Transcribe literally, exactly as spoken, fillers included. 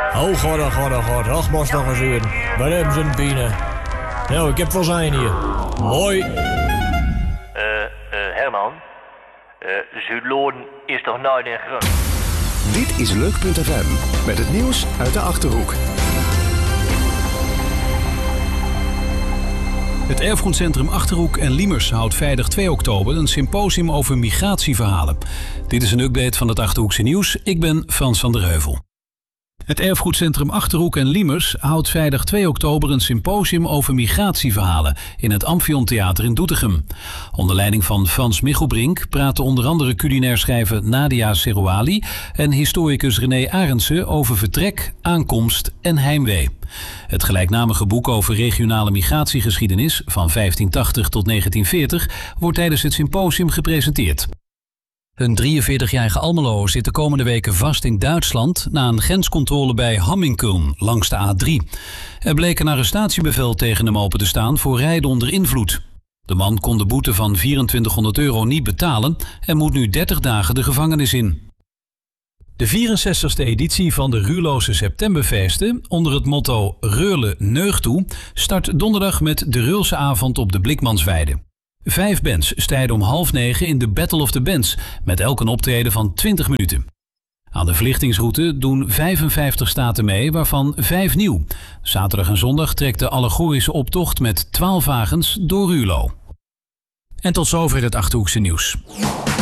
Oh god, oh god, oh god. Ach, moest nog eens in. Waar hebben ze een bienen? Nou, ik heb wel zijn hier. Hoi. Eh, uh, uh, Herman. Eh, uh, Zuidloorden is toch nooit in grond? Dit is Leuk punt F M met het nieuws uit de Achterhoek. Het Erfgoedcentrum Achterhoek en Liemers houdt vrijdag twee oktober een symposium over migratieverhalen. Dit is een update van het Achterhoekse nieuws. Ik ben Frans van der Heuvel. Het Erfgoedcentrum Achterhoek en Liemers houdt vrijdag twee oktober een symposium over migratieverhalen in het Amphion-theater in Doetinchem. Onder leiding van Frans Michelbrink praten onder andere culinair schrijver Nadia Serouali en historicus René Arendse over vertrek, aankomst en heimwee. Het gelijknamige boek over regionale migratiegeschiedenis van vijftientachtig tot negentien veertig wordt tijdens het symposium gepresenteerd. Een drieënveertigjarige Almelo zit de komende weken vast in Duitsland na een grenscontrole bij Hamminkeln langs de A drie. Er bleek een arrestatiebevel tegen hem open te staan voor rijden onder invloed. De man kon de boete van vierentwintighonderd euro niet betalen en moet nu dertig dagen de gevangenis in. De vierenzestigste editie van de Ruurlose Septemberfeesten onder het motto Reurle Neug toe start donderdag met de Reulse avond op de Blikmansweide. Vijf bands strijden om half negen in de Battle of the Bands, met elk een optreden van twintig minuten. Aan de verlichtingsroute doen vijfenvijftig staten mee, waarvan vijf nieuw. Zaterdag en zondag trekt de allegorische optocht met twaalf wagens door Ruurlo. En tot zover het Achterhoekse nieuws.